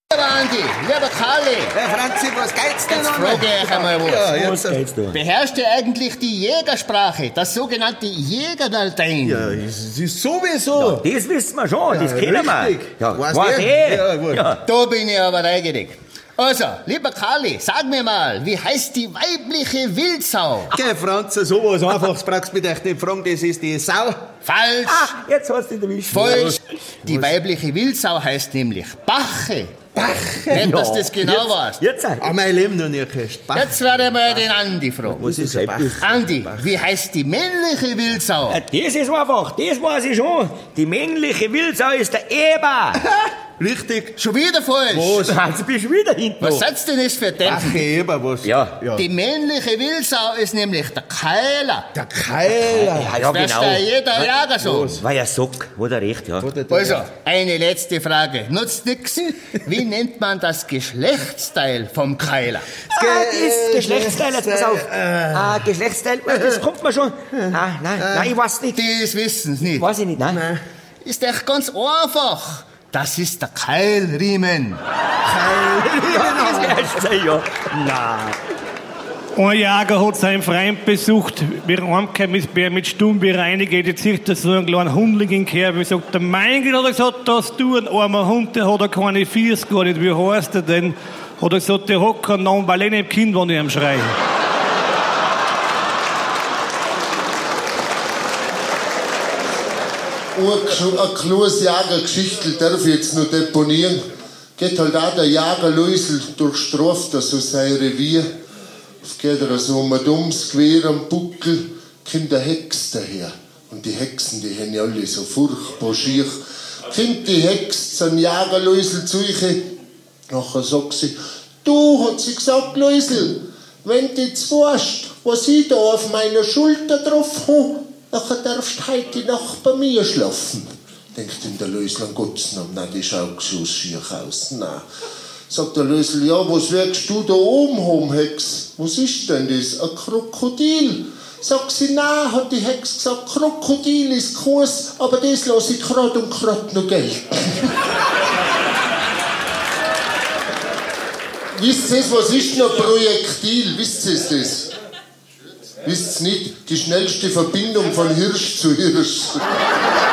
Lieber Andi, lieber Karli. Herr Franzi, was geht's denn Jetzt noch? frage ich euch einmal was. Ja, Was jetzt. geht's da? Beherrscht ihr eigentlich die Jägersprache, das sogenannte Jägerlatein? Ja, es ist sowieso. Das wissen wir schon, das kennen wir. richtig. Ja, Weiß weiß der? eh. Ja, gut. Ja. Da bin ich aber neugierig. Also, lieber Karli, sag mir mal, wie heißt die weibliche Wildsau? Geh, Franzi, sowas Einfaches brauchst du mich echt nicht fragen, das ist die Sau. Falsch. Ah, jetzt hast du ihn erwischt. Falsch. Die weibliche Wildsau heißt nämlich Bache. Bache? Nicht, dass du das genau weißt. Jetzt. Ah, mein Leben noch nie gehört. Bach. Jetzt werde ich mal den Andi fragen. Was ist ein Bach? Andi, wie heißt die männliche Wildsau? Das ist einfach, das weiß ich schon. Die männliche Wildsau ist der Eber. Richtig. Schon wieder falsch. Was? Also bist du wieder hinten. Was seid's denn das für Deppen? Bache, Eber, was? Ja. Die männliche Wildsau ist nämlich der Keiler. Der Keiler. Ja, Das genau. ist ja jeder Jager so. War ja Sock, hat er recht, ja. Also, eine letzte Frage. Nutzt nix. Wie nennt man das Geschlechtsteil vom Keiler? Das Geschlechtsteil, jetzt pass auf. Geschlechtsteil, das kommt mir schon. Nein, ich weiß nicht. Das wissen's nicht. Weiß ich nicht, nein. Ist echt ganz einfach. Das ist der Keilriemen. Ja. Nein. Ein Jäger hat seinen Freund besucht, wie er heimgekommen ist, bei ihm mit Stumm bereinigt, jetzt sieht er so einen kleinen Hundling in den Kerb, und sagt, der mein Gott, hat er gesagt, dass du ein armer Hund, der hat er keine Fiers gar nicht, wie heißt er denn? Hat er gesagt, der hat keinen Namen, weil ich nicht im Kind, wenn ich ihm schreie. Eine kleines Jägergeschichte darf ich jetzt noch deponieren. Geht halt auch der Jäger Luisel durchstraft so sein Revier. Es geht er so um ein dummes Gewehr am Buckel, kommt eine Hex daher. Und die Hexen, die haben ja alle so furchtbar schier. Kommt die Hex zum Jäger Luisel zu euch. Nachher sagt sie, du, hat sie gesagt, Luisel, wenn du jetzt weißt, was ich da auf meiner Schulter drauf habe, nachher darfst du heute Nacht bei mir schlafen. Denkt ihm der Lösel an Gottes Namen, nein, die schaut so schier aus. Nein. Sagt der Lösel, ja, was wirkst du da oben haben, Hex? Was ist denn das? Ein Krokodil. Sagt sie, nein, hat die Hex gesagt, Krokodil ist Kurs, aber das lasse ich gerade und gerade noch gelten. Wisst ihr, was ist noch Projektil? Wisst ihr das? Wisst ihr nicht? Die schnellste Verbindung von Hirsch zu Hirsch.